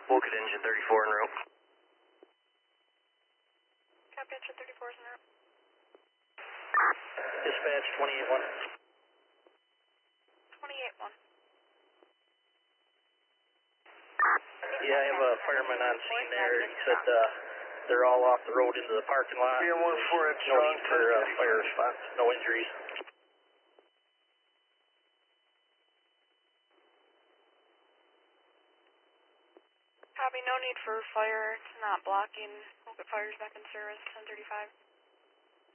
Vulcan engine 34 en route. Copy, engine 34 is en route. Dispatch 28-1. 28-1. Yeah, I have a fireman on scene there. He said they're all off the road into the parking lot. PM 14 at No need for fire response, no injuries. Copy, no need for fire. It's not blocking. We'll get fires back in service, 1035.